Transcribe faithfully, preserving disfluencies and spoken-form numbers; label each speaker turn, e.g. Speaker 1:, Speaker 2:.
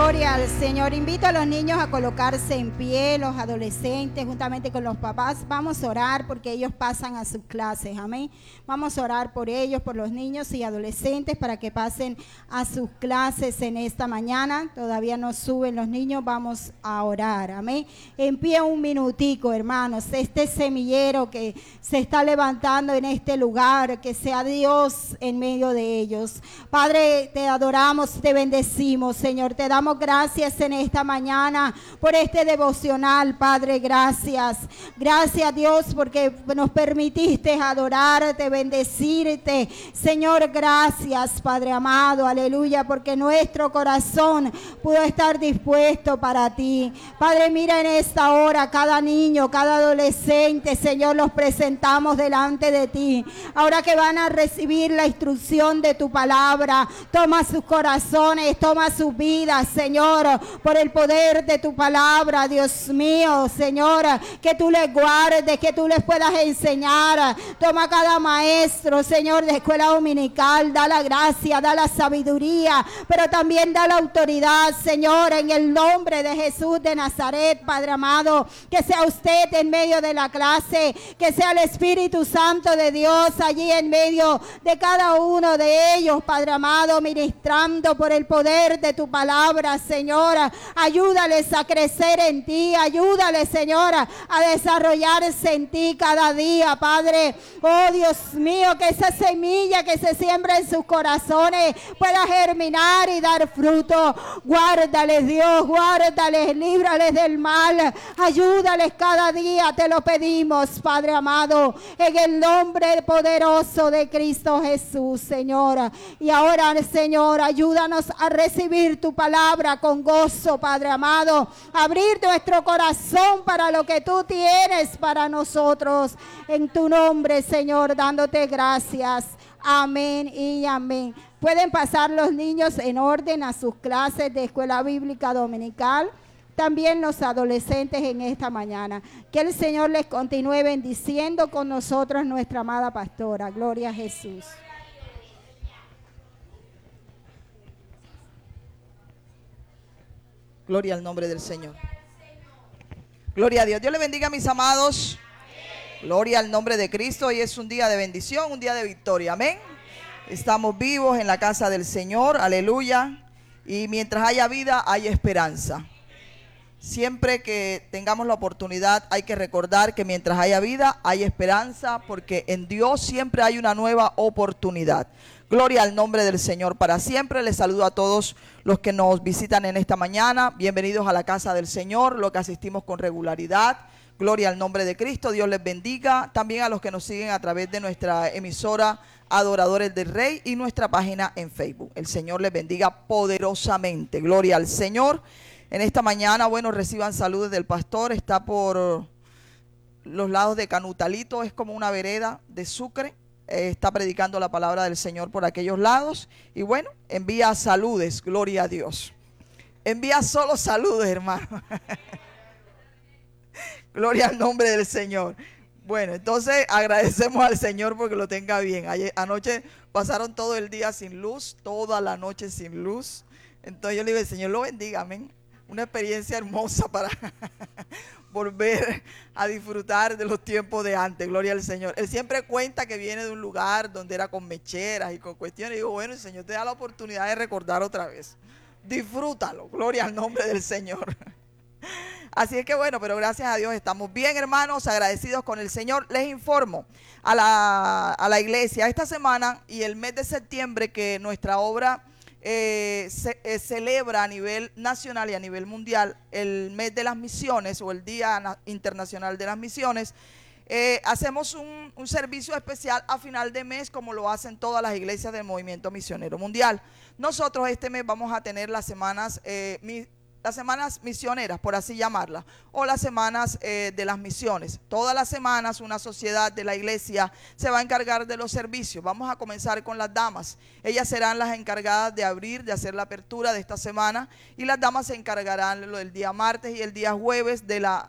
Speaker 1: Gloria al Señor. Invito a los niños a colocarse en pie, los adolescentes, juntamente con los papás. Vamos a orar porque ellos pasan a sus clases. Amén. Vamos a orar por ellos, por los niños y adolescentes, para que pasen a sus clases en esta mañana. Todavía no suben los niños, vamos a orar. Amén. En pie un minutico, hermanos. Este semillero que se está levantando en este lugar, que sea Dios en medio de ellos. Padre, te adoramos, te bendecimos, Señor. Te damos gracias en esta mañana por este devocional, Padre. Gracias. Gracias, Dios, porque nos permitiste adorarte, bendecirte. Señor, gracias, Padre amado. Aleluya, porque nuestro corazón pudo estar dispuesto para ti. Padre, mira en esta hora cada niño, cada adolescente, Señor, los presentamos delante de ti. Ahora que van a recibir la instrucción de tu palabra, toma sus corazones, toma sus vidas, Señor, por el poder de tu palabra, Dios mío, Señor, que tú les guardes, que tú les puedas enseñar. Toma cada maestro, Señor, de escuela dominical, da la gracia, da la sabiduría, pero también da la autoridad, Señor, en el nombre de Jesús de Nazaret, Padre amado, que sea usted en medio de la clase, que sea el Espíritu Santo de Dios allí en medio de cada uno de ellos, Padre amado, ministrando por el poder de tu palabra, Señor. Ayúdales a crecer en ti, ayúdales, Señor, a desarrollarse en ti cada día, Padre. Oh, Dios mío, que esa semilla que se siembra en sus corazones pueda germinar y dar fruto. Guárdales, Dios, guárdales, líbrales del mal, ayúdales cada día, te lo pedimos, Padre amado, en el nombre poderoso de Cristo Jesús, Señor. Y ahora, Señor, ayúdanos a recibir tu palabra con gozo, Padre amado, abrir nuestro corazón para lo que tú tienes para nosotros, en tu nombre, Señor, dándote gracias. Amén y amén. Pueden pasar los niños en orden a sus clases de escuela bíblica dominical. También los adolescentes en esta mañana. Que el Señor les continúe bendiciendo con nosotros, nuestra amada pastora. Gloria a Jesús.
Speaker 2: Gloria al nombre del Señor. Gloria a Dios. Dios le bendiga, mis amados. Gloria al nombre de Cristo. Hoy es un día de bendición, un día de victoria. Amén. Estamos vivos en la casa del Señor. Aleluya. Y mientras haya vida, hay esperanza. Siempre que tengamos la oportunidad hay que recordar que mientras haya vida hay esperanza, porque en Dios siempre hay una nueva oportunidad. Gloria al nombre del Señor para siempre. Les saludo a todos los que nos visitan en esta mañana. Bienvenidos a la casa del Señor, los que asistimos con regularidad. Gloria al nombre de Cristo. Dios les bendiga. También a los que nos siguen a través de nuestra emisora Adoradores del Rey y nuestra página en Facebook. El Señor les bendiga poderosamente. Gloria al Señor. En esta mañana, bueno, reciban saludos del pastor. Está por los lados de Canutalito, es como una vereda de Sucre. Eh, está predicando la palabra del Señor por aquellos lados. Y bueno, envía saludes, gloria a Dios. Envía solo saludos, hermano. Gloria al nombre del Señor. Bueno, entonces agradecemos al Señor porque lo tenga bien. Ayer, anoche pasaron todo el día sin luz, toda la noche sin luz. Entonces yo le digo, el Señor lo bendiga, amén. Una experiencia hermosa para volver a disfrutar de los tiempos de antes. Gloria al Señor. Él siempre cuenta que viene de un lugar donde era con mecheras y con cuestiones. Y digo, bueno, el Señor te da la oportunidad de recordar otra vez. Disfrútalo. Gloria al nombre del Señor. Así es que bueno, pero gracias a Dios estamos bien, hermanos, agradecidos con el Señor. Les informo a la, a la iglesia esta semana y el mes de septiembre que nuestra obra Eh, se, eh, celebra a nivel nacional y a nivel mundial el mes de las misiones o el Día Internacional de las Misiones. Eh, hacemos un, un servicio especial a final de mes, como lo hacen todas las iglesias del Movimiento Misionero Mundial. Nosotros este mes vamos a tener las semanas eh, mi, las semanas misioneras, por así llamarlas, o las semanas eh, de las misiones. Todas las semanas una sociedad de la iglesia se va a encargar de los servicios. Vamos a comenzar con las damas. Ellas serán las encargadas de abrir, de hacer la apertura de esta semana, y las damas se encargarán el día martes y el día jueves de la